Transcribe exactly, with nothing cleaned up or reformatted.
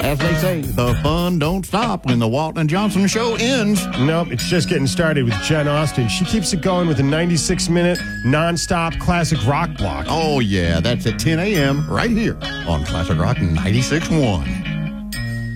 As they say, the fun don't stop when the Walton and Johnson show ends. Nope, it's just getting started with Jen Austen. She keeps it going with a ninety-six minute, non-stop classic rock block. Oh, yeah, that's at ten a.m. right here on Classic Rock ninety-six point one.